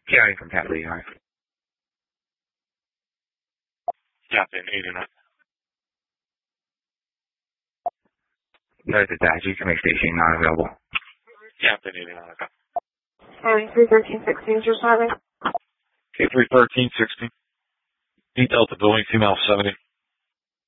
Carrying from Pat Lee, all right. Captain 89. Notice that GCMA station not available. Captain 89. Having 31316 is responding. Okay, 31316. D Delta Boeing, female 70.